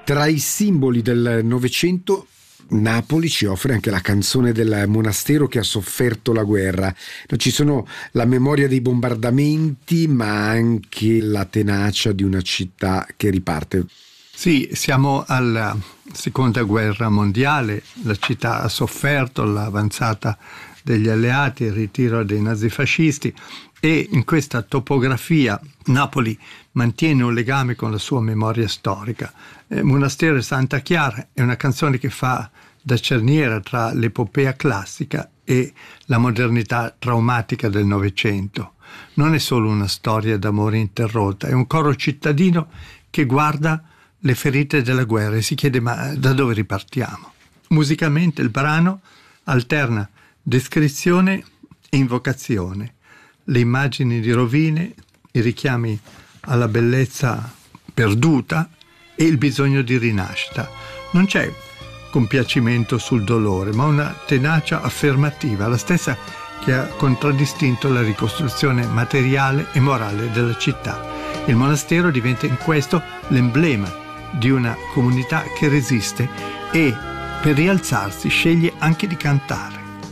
Tra i simboli del Novecento, Napoli ci offre anche la canzone del monastero che ha sofferto la guerra. Ci sono la memoria dei bombardamenti, ma anche la tenacia di una città che riparte. Sì, siamo alla seconda guerra mondiale, la città ha sofferto l'avanzata degli alleati, il ritiro dei nazifascisti, e in questa topografia Napoli mantiene un legame con la sua memoria storica. Monastero Santa Chiara è una canzone che fa da cerniera tra l'epopea classica e la modernità traumatica del Novecento. Non è solo una storia d'amore interrotta, è un coro cittadino che guarda le ferite della guerra e si chiede: ma da dove ripartiamo? Musicalmente il brano alterna descrizione e invocazione, le immagini di rovine, i richiami alla bellezza perduta e il bisogno di rinascita. Non c'è compiacimento sul dolore, ma una tenacia affermativa, la stessa che ha contraddistinto la ricostruzione materiale e morale della città. Il monastero diventa in questo l'emblema di una comunità che resiste e per rialzarsi sceglie anche di cantare.